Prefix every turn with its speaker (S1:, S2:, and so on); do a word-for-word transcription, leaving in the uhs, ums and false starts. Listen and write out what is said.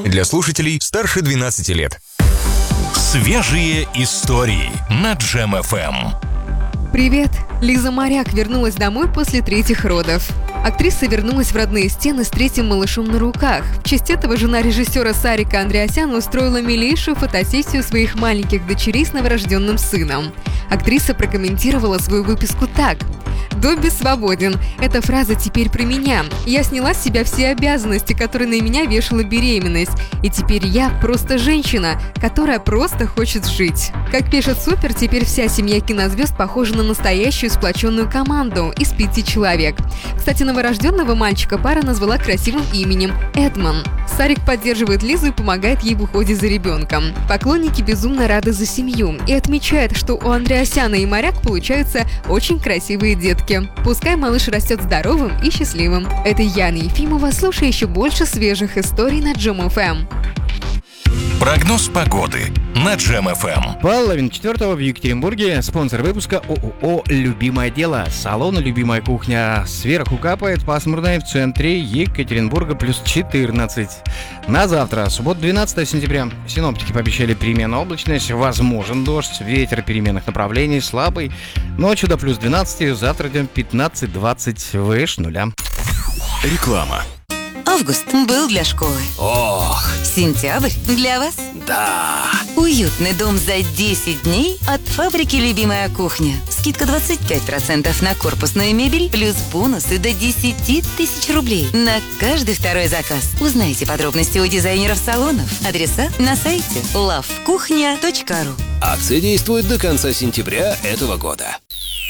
S1: Для слушателей старше двенадцати лет.
S2: Свежие истории на Джем эф эм.
S3: Привет! Лиза Моряк вернулась домой после третьих родов. Актриса вернулась в родные стены с третьим малышом на руках. В честь этого жена режиссера Сарика Андреасяна устроила милейшую фотосессию своих маленьких дочерей с новорожденным сыном. Актриса прокомментировала свою выписку так: «Добби свободен. Эта фраза теперь про меня. Я сняла с себя все обязанности, которые на меня вешала беременность. И теперь я просто женщина, которая просто хочет жить». Как пишет Супер, теперь вся семья кинозвезд похожа на настоящую сплоченную команду из пяти человек. Кстати, новорожденного мальчика пара назвала красивым именем – Эдмон. Сарик поддерживает Лизу и помогает ей в уходе за ребенком. Поклонники безумно рады за семью и отмечают, что у Андреасяна и Моряк получаются очень красивые детки. Пускай малыш растет здоровым и счастливым. Это Яна Ефимова. Слушай еще больше свежих историй на Джем эф эм.
S2: Прогноз погоды на Джем эф эм.
S4: Половина четвертого в Екатеринбурге. Спонсор выпуска ООО «Любимое дело». Салон «Любимая кухня». Сверху капает, пасмурно, в центре Екатеринбурга плюс четырнадцать. На завтра, суббота, двенадцатого сентября. Синоптики пообещали переменную облачность, возможен дождь, ветер переменных направлений слабый. Ночью до плюс двенадцати, завтра днем пятнадцать-двадцать, выше нуля.
S1: Реклама.
S5: Август был для школы.
S6: Ох,
S5: Сентябрь для вас.
S6: да.
S5: Уютный дом за десять дней от фабрики «Любимая кухня». Скидка двадцать пять процентов на корпусную мебель, плюс бонусы до десять тысяч рублей на каждый второй заказ. Узнайте подробности у дизайнеров салонов. Адреса на сайте лав кухня точка ру.
S6: Акция действует до конца сентября этого года.